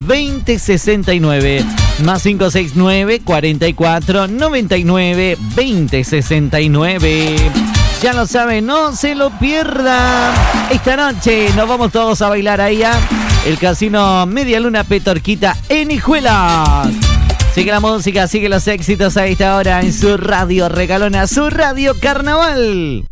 2069. Más 569 44 99 2069. Ya lo saben, no se lo pierdan. Esta noche nos vamos todos a bailar ahí a el Casino Media Luna Petorquita en Hijuelas. Sigue la música, sigue los éxitos a esta hora en su radio regalona, su radio carnaval.